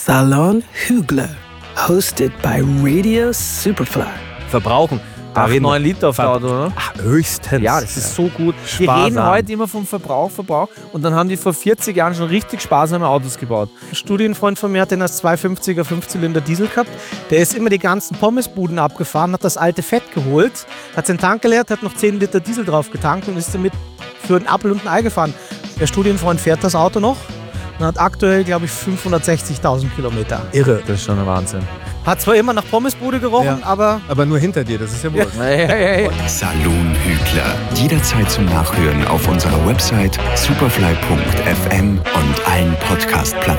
Salon Hügler, hosted by Radio Superfly. Verbrauchen. 8-9 Liter auf der Auto, oder? Ach, höchstens. Ja, das ist so gut. Die Sparsam. reden heute immer vom Verbrauch und dann haben die vor 40 Jahren schon richtig sparsame Autos gebaut. Ein Studienfreund von mir hat den als 250er 5-Zylinder Diesel gehabt. Der ist immer die ganzen Pommesbuden abgefahren, hat das alte Fett geholt, hat seinen Tank geleert, hat noch 10 Liter Diesel drauf getankt und ist damit für einen Apfel und ein Ei gefahren. Der Studienfreund fährt das Auto noch und hat aktuell, glaube ich, 560.000 Kilometer. Irre. Das ist schon ein Wahnsinn. Hat zwar immer nach Pommesbude gerochen, Ja. aber Aber nur hinter dir, das ist ja wurscht. Hey. Salon Hügler. Jederzeit zum Nachhören auf unserer Website superfly.fm und allen Podcast-Plattformen.